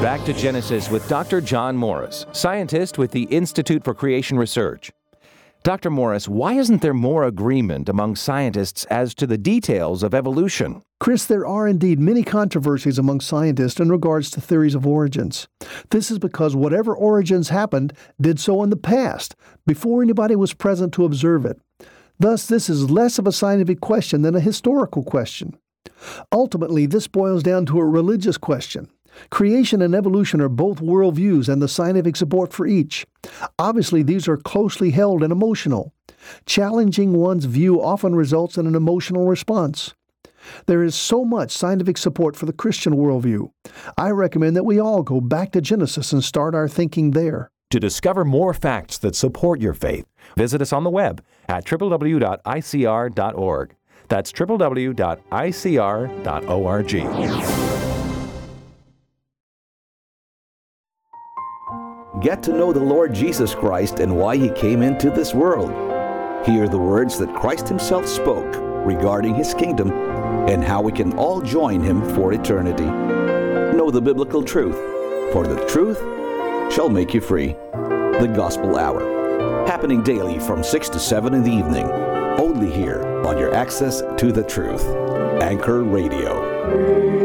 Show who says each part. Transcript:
Speaker 1: Back to Genesis with Dr. John Morris, scientist with the Institute for Creation Research. Dr. Morris, why isn't there more agreement among scientists as to the details of evolution?
Speaker 2: Chris, there are indeed many controversies among scientists in regards to theories of origins. This is because whatever origins happened did so in the past, before anybody was present to observe it. Thus, this is less of a scientific question than a historical question. Ultimately, this boils down to a religious question. Creation and evolution are both worldviews and the scientific support for each. Obviously, these are closely held and emotional. Challenging one's view often results in an emotional response. There is so much scientific support for the Christian worldview. I recommend that we all go back to Genesis and start our thinking there.
Speaker 1: To discover more facts that support your faith, visit us on the web at www.icr.org. That's www.icr.org.
Speaker 3: Get to know the Lord Jesus Christ and why He came into this world. Hear the words that Christ Himself spoke regarding His kingdom and how we can all join Him for eternity. Know the biblical truth, for the truth shall make you free. The Gospel Hour, happening daily from 6 to 7 in the evening, only here on your access to the truth. Anchor Radio.